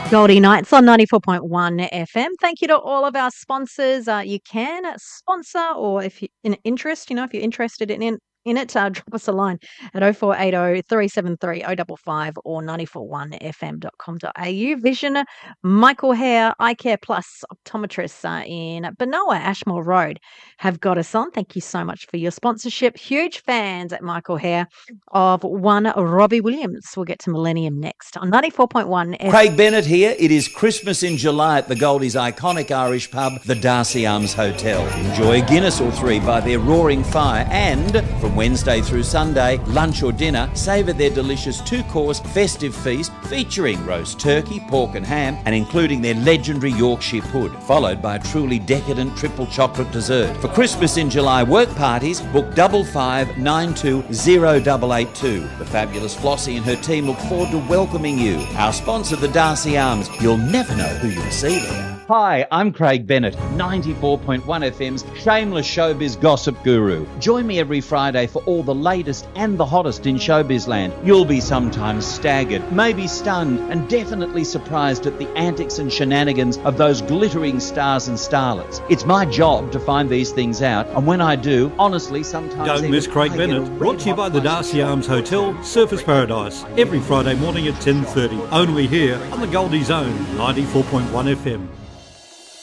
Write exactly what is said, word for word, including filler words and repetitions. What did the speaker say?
Goldie Nights on ninety-four point one F M. Thank you to all of our sponsors. Uh, you can sponsor, or if you're in interest, you know, if you're interested in, in in it, uh, drop us a line at oh four eight oh, three seven three, oh five five or nine four one f m dot com dot a u. Vision, Michael Hare, Eye Care Plus optometrists uh, in Benoa, Ashmore Road, have got us on. Thank you so much for your sponsorship. Huge fans at Michael Hare of one Robbie Williams. We'll get to Millennium next on ninety-four point one F M. Craig Bennett here. It is Christmas in July at the Goldies' iconic Irish pub, the Darcy Arms Hotel. Enjoy a Guinness or three by their roaring fire, and from Wednesday through Sunday, lunch or dinner, savour their delicious two-course festive feast featuring roast turkey, pork and ham, and including their legendary Yorkshire pud, followed by a truly decadent triple chocolate dessert. For Christmas in July work parties, book double five nine two zero eight eight two. The fabulous Flossie and her team look forward to welcoming you. Our sponsor, the Darcy Arms. You'll never know who you'll see there. Hi, I'm Craig Bennett, ninety-four point one F M's shameless showbiz gossip guru. Join me every Friday for all the latest and the hottest in showbiz land. You'll be sometimes staggered, maybe stunned, and definitely surprised at the antics and shenanigans of those glittering stars and starlets. It's my job to find these things out, and when I do, honestly, sometimes... Don't miss Craig Bennett, brought to you by the Darcy Arms Hotel, Surfers Paradise, every Friday morning at ten thirty, only here on the Goldie Zone, ninety-four point one F M.